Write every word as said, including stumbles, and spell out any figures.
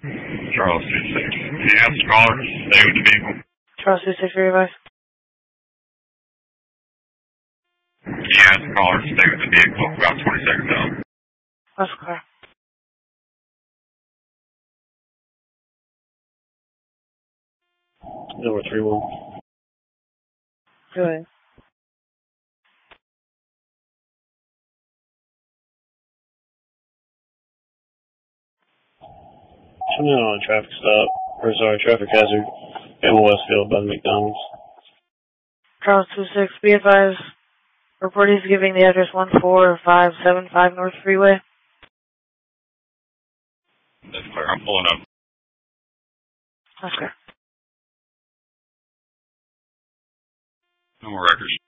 Charles two six. Can you ask the caller to stay with the vehicle? Charles two six, revive. Can you ask the caller to stay with the vehicle? About twenty seconds out. That's clear. Number three one. Go ahead. Coming in on a traffic stop, or sorry, traffic hazard in Westfield by the McDonald's. Charles two six, be advised. Report is giving the address one four five seven five North Freeway. That's clear. I'm pulling up. That's clear. No more records.